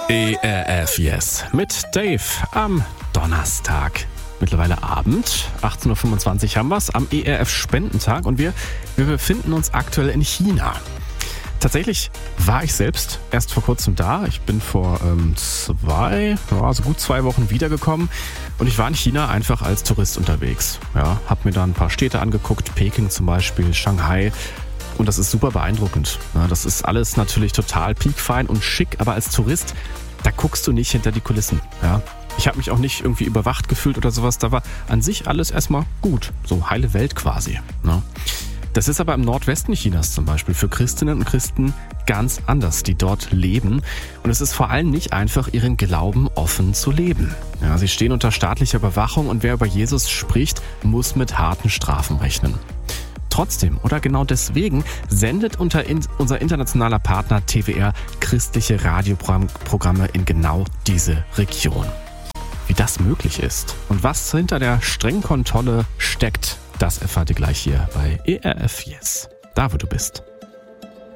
ERF Yes mit Dave am Donnerstag. Mittlerweile Abend, 18.25 Uhr haben wir es, am ERF Spendentag und wir befinden uns aktuell in China. Tatsächlich war ich selbst erst vor kurzem da. Ich bin vor gut 2 Wochen wiedergekommen und ich war in China einfach als Tourist unterwegs. Ja, hab mir da ein paar Städte angeguckt, Peking zum Beispiel, Shanghai. Und das ist super beeindruckend. Das ist alles natürlich total piekfein und schick, aber als Tourist, da guckst du nicht hinter die Kulissen. Ja. Ich habe mich auch nicht irgendwie überwacht gefühlt oder sowas. Da war an sich alles erstmal gut. So heile Welt quasi. Das ist aber im Nordwesten Chinas zum Beispiel für Christinnen und Christen ganz anders, die dort leben. Und es ist vor allem nicht einfach, ihren Glauben offen zu leben. Ja, sie stehen unter staatlicher Überwachung und wer über Jesus spricht, muss mit harten Strafen rechnen. Trotzdem oder genau deswegen sendet unser internationaler Partner TWR christliche Radioprogramme in genau diese Region. Wie das möglich ist und was hinter der strengen Kontrolle steckt, das erfahrt ihr gleich hier bei ERF Yes, da wo du bist.